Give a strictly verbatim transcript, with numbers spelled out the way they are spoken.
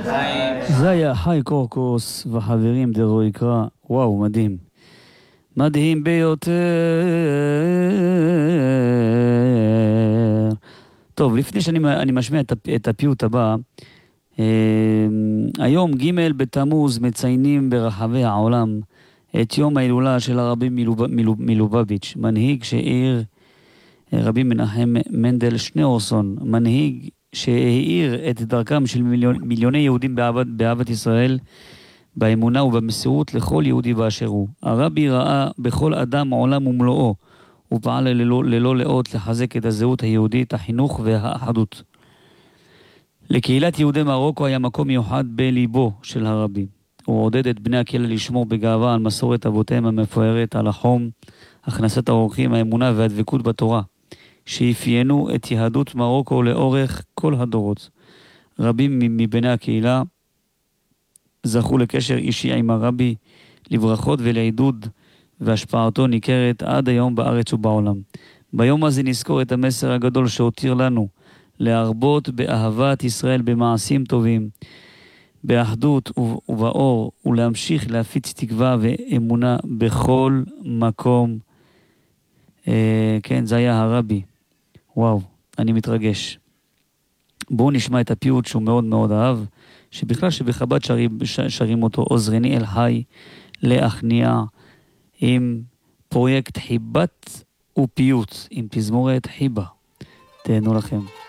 זה היה חי קורקוס וחברים דרו יקרא. וואו, מדהים. מדהים ביותר. טוב, לפני שאני משמיע את הפיוט הבא, היום ג' בתמוז מציינים ברחבי העולם את יום ההילולה של הרבי מלובביץ', מנהיג שהעיר רבי מנחם מנדל שניאורסון, מנהיג שהאיר את דרכם של מיליון, מיליוני יהודים באהבת, באהבת ישראל, באמונה ובמסירות לכל יהודי באשר הוא. הרבי ראה בכל אדם עולם ומלואו, ופעל ללא, ללא לאות לחזק את הזהות היהודית, החינוך והאחדות. לקהילת יהודי מרוקו היה מקום מיוחד בליבו של הרבי. הוא עודד את בני הקהילה לשמור בגאווה על מסורת אבותיהם המפוארת, על החום, הכנסת האורחים, האמונה והדבקות בתורה, שאפיינו את יהדות מרוקו לאורך כל הדורות. רבים מבני הקהילה זכו לקשר אישי עם הרבי, לברכות ולעידוד, והשפעתו ניכרת עד היום בארץ ובעולם. ביום הזה נזכור את המסר הגדול שהותיר לנו, להרבות באהבת ישראל במעשים טובים, באחדות ובאור, ולהמשיך להפיץ תקווה ואמונה בכל מקום. אה, כן, זה היה הרבי. וואו, אני מתרגש. בואו נשמע את הפיוט שהוא מאוד מאוד אהב, שבכלל שבחב"ד שרים, שרים אותו, עוזרני אל חי להכניע, עם פרויקט חיבת ופיוט, עם תזמורת חיבה. תהנו לכם.